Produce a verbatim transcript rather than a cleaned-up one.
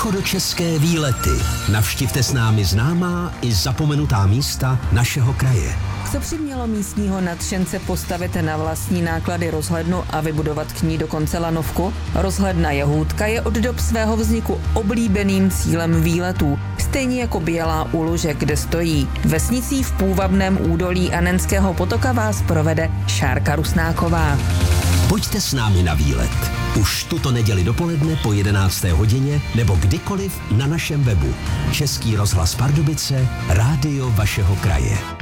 Východočeské výlety. Navštivte s námi známá i zapomenutá místa našeho kraje. Co přimělo místního nadšence postavit na vlastní náklady rozhlednu a vybudovat k ní dokonce lanovku? Rozhledna Jehůdka je od dob svého vzniku oblíbeným cílem výletů, stejně jako Bělá u Luže, kde stojí. Vesnicí v půvabném údolí Anenského potoka vás provede Šárka Rusnáková. Pojďte s námi na výlet. Už tuto neděli dopoledne po jedenácté hodině nebo kdykoliv na našem webu. Český rozhlas Pardubice, rádio vašeho kraje.